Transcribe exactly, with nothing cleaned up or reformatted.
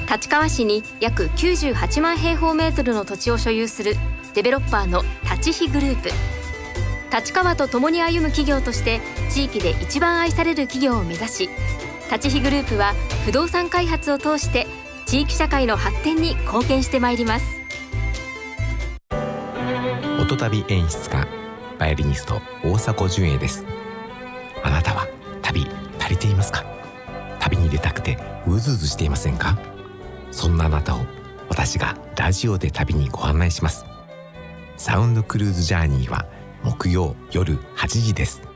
立川市に約きゅうじゅうはちまん平方メートルの土地を所有するデベロッパーの立飛グループ。立川と共に歩む企業として地域で一番愛される企業を目指し、立飛グループは不動産開発を通して地域社会の発展に貢献してまいります。 音旅演出家バイオリニスト大迫純也です。あなたは旅足りていますか？旅に出たくてうずうずしていませんか？そんなあなたを私がラジオで旅にご案内します。サウンドクルーズジャーニーは木曜夜はちじです。